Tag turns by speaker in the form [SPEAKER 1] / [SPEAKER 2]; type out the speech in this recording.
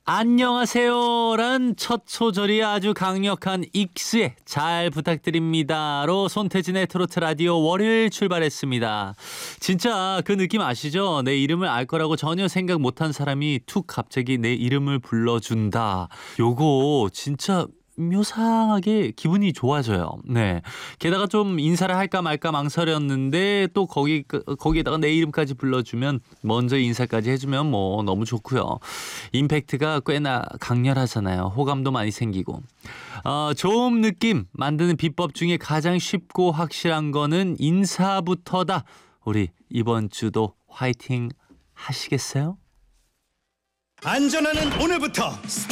[SPEAKER 1] 안녕하세요란 첫 소절이 아주 강력한 익스에 잘 부탁드립니다로 손태진의 트로트 라디오 월요일 출발했습니다. 진짜 그 느낌 아시죠? 내 이름을 알 거라고 전혀 생각 못한 사람이 툭 갑자기 내 이름을 불러준다. 요거 진짜 묘상하게 기분이 좋아져요. 네. 게다가 좀 인사를 할까 말까 망설였는데 또 거기에다가 내 이름까지 불러주면 먼저 인사까지 해주면 뭐 너무 좋고요. 임팩트가 꽤나 강렬하잖아요. 호감도 많이 생기고. 좋은 느낌 만드는 비법 중에 가장 쉽고 확실한 거는 인사부터다. 우리 이번 주도 화이팅 하시겠어요?
[SPEAKER 2] 안전하는 오늘부터